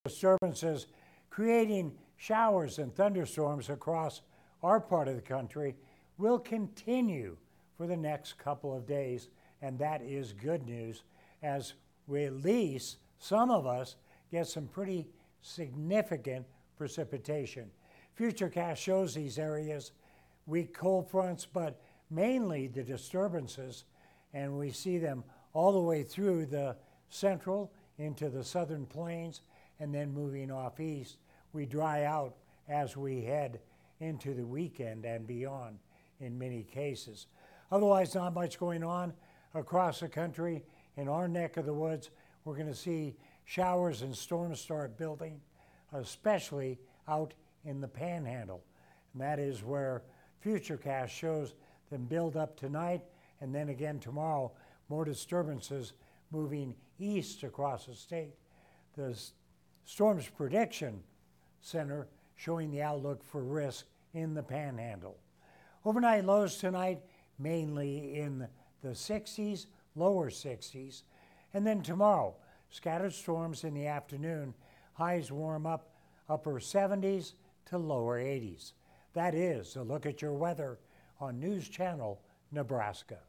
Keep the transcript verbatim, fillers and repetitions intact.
disturbances creating showers and thunderstorms across our part of the country will continue for the next couple of days, and that is good news, as we, at least some of us, get some pretty significant precipitation. Futurecast shows these areas weak cold fronts, but mainly the disturbances, and we see them all the way through the central into the southern plains, and then moving off east. We dry out as we head into the weekend and beyond in many cases. Otherwise, not much going on across the country. In our neck of the woods, we're going to see showers and storms start building, especially out in the Panhandle. And that is where Futurecast shows them build up tonight, and then again tomorrow, more disturbances moving east across the state. The Storms Prediction Center showing the outlook for risk in the Panhandle. Overnight lows tonight, mainly in the sixties, lower sixties. And then tomorrow, scattered storms in the afternoon, highs warm up upper seventies to lower eighties. That is a look at your weather on News Channel Nebraska.